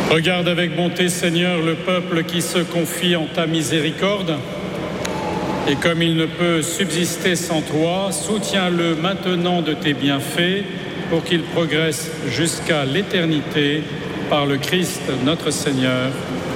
Regarde avec bonté, Seigneur, le peuple qui se confie en ta miséricorde. Et comme il ne peut subsister sans toi, soutiens-le maintenant de tes bienfaits pour qu'il progresse jusqu'à l'éternité par le Christ notre Seigneur.